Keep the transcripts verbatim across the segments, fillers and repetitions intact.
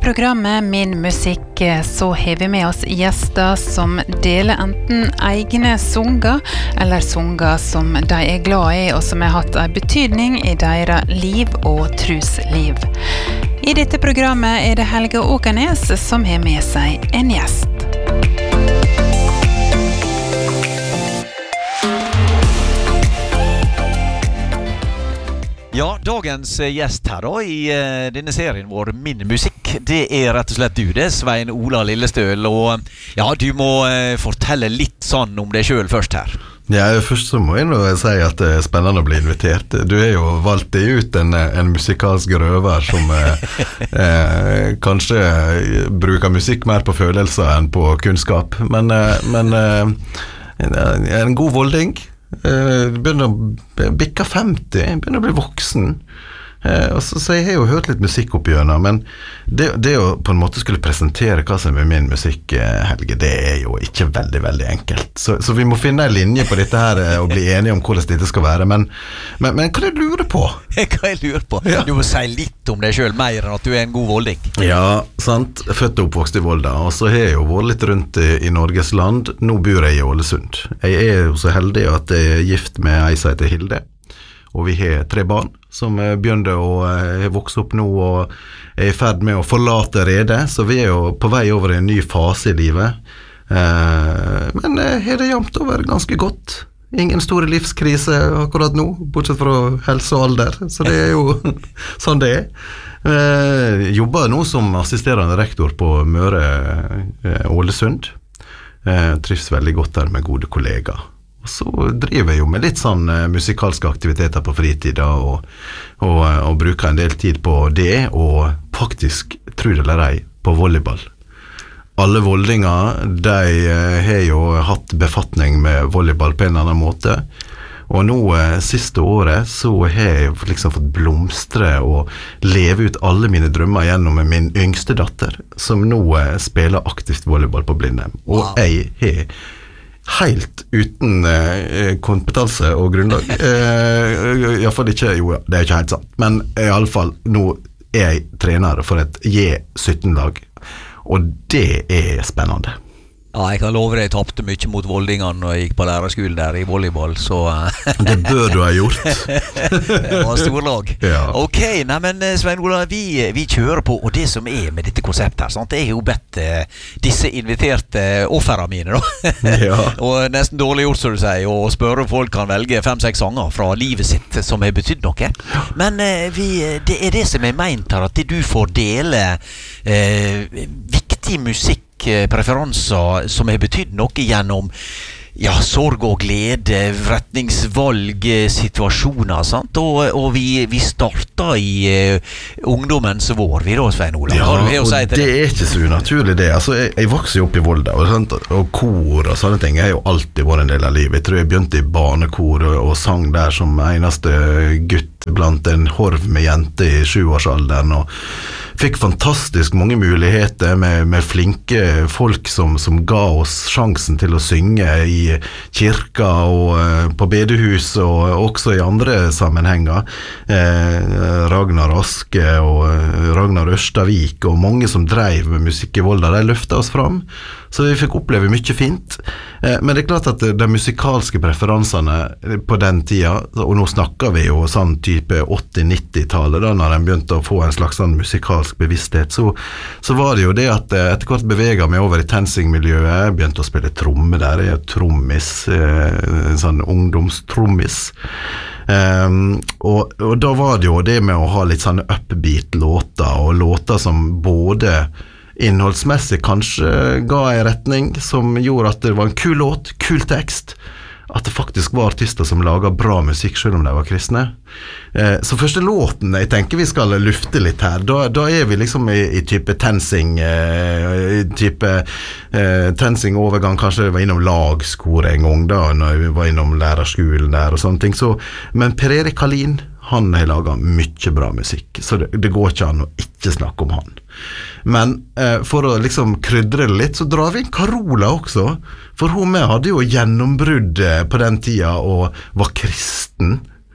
programmet Min musikk så har vi med oss gjester som deler enten egne sanger eller sanger som de er glad i og som har hatt en betydning i deres liv og trosliv. I dette programmet er det Helge Åkernes som har med seg en gjest. Ja, dagens gjest her da i uh, denne serien vår Min musikk, det er rett og slett du det, Svein Ola Lillestøl, og ja, du må uh, fortelle litt sånn om deg selv først her. Ja, først så må jeg nå si at det er spennende å bli invitert. Du er jo valgt deg ut en, en musikalsk røver som eh, eh, kanskje bruker musikk mer på følelser enn på kunnskap, men, eh, men eh, en god volding. Uh, begynner å bikke femti, begynner å bli voksen, uh, og så, så jeg har jo hørt litt musikk opp igjennom, men det, det å på en måte skulle presentere hva som er min musikk, uh, Helge, det er jo ikke veldig, veldig enkelt, så, så vi må finne en linje på dette her uh, og bli enige om hvordan dette skal være, men, men, men hva er det du lurer på? Hva jeg lurer på? Ja. Du må si litt om deg selv, mer enn at du er en god volding. Ja, sant, født og oppvokst i Volda, og så har jeg jo vært litt rundt i, i Norges land. Nå bor jeg i Ålesund. Jeg er jo så heldig at jeg er gift med ei som heter Hilde, og vi har tre barn som begynner å uh, vokse opp nå og er i ferd med å forlate redet, så vi er jo på vei over i en ny fase i livet. Uh, men jeg uh, har det jevnt over ganske godt. Ingen store livskrise akkurat nå, bortsett fra helse og alder, så det er jo sånn det er. Uh, jobber nå som assisterende rektor på Møre uh, Ålesund. Uh, trives veldig godt der med gode kollegaer. Og så driver jeg jo med litt sånn uh, musikalske aktiviteter på fritida og, og, uh, og bruker en del tid på det, og faktisk, tror det eller ei, på volleyball. Alle voldinger, de uh, har jo hatt befatning med volleyball på en eller annen måte, og nå uh, siste året så har jeg liksom fått blomstre og leve ut alle mine drømmer gjennom min yngste datter, som nå uh, spiller aktivt volleyball på Blindheim. Og wow. Jeg har helt uten uh, kompetanse og grunnlag. Uh, I hvert fall ikke, jo, det er ikke helt sant, men i alle fall, nå er jeg trener for et J sytten-lag, og det er spennende. Ja, jeg kan love deg, jeg tappte mye mot voldingene når jeg gikk på lærerskolen der i volleyball, så... Det bør du ha gjort. Det var stor lag. Ja. Ok, nei, men Svein Ola, vi, vi kjører på, og det som er med dette konseptet her, sant? Det er jo bedt uh, disse inviterte offerene mine, da. Ja. Og nesten dårlig gjort, så du sier, og spørre om folk kan velge fem-seks sanger fra livet sitt som har betydd noe. Men uh, vi, det er det som er meint her, at du får dele uh, viktig musikk, preferanser som har betydd noe gjennom ja, sorg og glede, retningsvalg, situasjoner, sant? Og, og vi, vi starter i uh, ungdommens vår, vi da, Svein Ola. Ja, og si det? det er ikke så unaturlig det. Altså, jeg, jeg vokser jo opp i Volda, og, sant? Og kor og sånne ting har jo alltid vært en del av livet. Jeg tror jeg begynte i barnekor og, og sang der som eneste gutt blant en horv med jente i sjuårsalderen, og fikk fantastisk mange muligheter med, med flinke folk som, som ga oss sjansen til å synge i kirka og uh, på bedehus og også i andre sammenhenger. Eh, Ragnar Aske og uh, Ragnar Ørstavik og mange som drev med musikk i Volda, de løftet oss fram, så vi fikk oppleve mye fint. Eh, men det er klart at de musikalske preferansene på den tida, og nå snakker vi jo sånn type åtti-nitti-tallet da, når de begynte å få en slags sånn musikalsk bevissthet, så, så var det jo det at etter hvert beveget meg over i TenSing-miljøet, begynte å spille tromme der, jeg er trommis, en sånn ungdomstrommis, um, og, og da var det jo det med å ha litt sånne upbeat-låter, og låter som både innholdsmessig kanskje ga en retning som gjorde at det var en kul låt, kul tekst, at det faktisk var artister som laget bra musikk selv om de var kristne. Eh, så første låten, jeg tenker vi skal lufte litt her, da, da er vi liksom i, i type TenSing, eh, type eh, TenSing-overgang, kanskje vi var innom lagskor en gang da, når vi var innom lærerskolen der og sånne ting. Så, men Per Erik Hallin, han har laget mye bra musikk, så det, det går ikke an å ikke snakke om han. Men eh, for å liksom krydre det litt, så drar vi inn Carola også, for hun med hadde jo gjennombrudd på den tida og var kristen.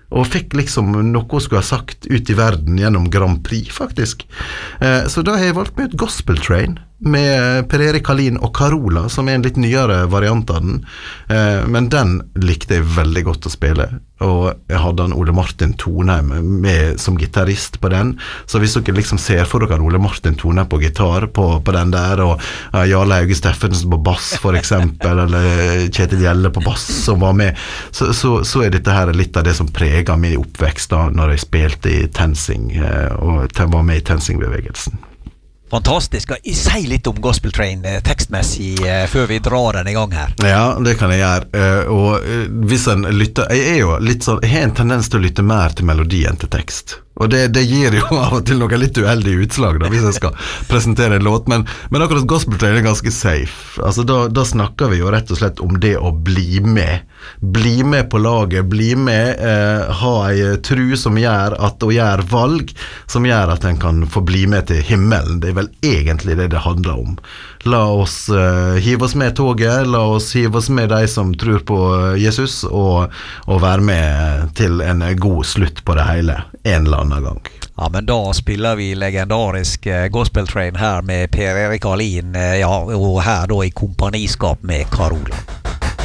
og fikk liksom noe hun skulle ha sagt ut i verden gjennom Grand Prix, faktisk. Eh, så da har jeg valgt med et Gospel Train, med Per Erik Hallin og Carola, som er en litt nyere variant av den. Eh, men den likte jeg veldig godt å spille, og jeg hadde han Ole Martin Tonheim med som gitarrist på den, så hvis dere liksom ser for dere Ole Martin Tonheim på gitar på, på den der, og uh, Jarle Auge Steffensen på bass for eksempel, eller Kjetil Gjelle på bass som var med, så, så, så er dette her litt av det som preget min oppvekst da, når jeg spilte i TenSing, uh, og var med i TenSing-bevegelsen. Fantastisk. Si litt om Gospel Train tekstmessig før vi drar den i gang her. Ja, det kan jeg gjøre. Og hvis en lytter, jeg er jo litt sånn, jeg har en tendens til å lytte mer til melodi enn til tekst. Og det, det gir jo av og til noen litt uheldige utslag da, hvis jeg skal presentere en låt, men, men akkurat Gospel Train er ganske safe. Altså da, da snakker vi jo rett og slett om det å bli med. Bli med på laget, bli med, eh, ha en tru som gjør at, og gjør valg, som gjør at en kan få bli med til himmelen. Det er vel egentlig det det handler om. La oss eh, hive oss med toget, la oss hive oss med de som tror på Jesus, og, og være med til en god slutt på det hele, en eller annen gang. Ja, men da spiller vi legendarisk eh, Gospel Train her med Per Erik Hallin, eh, ja, og her da i kompaniskap med Carola.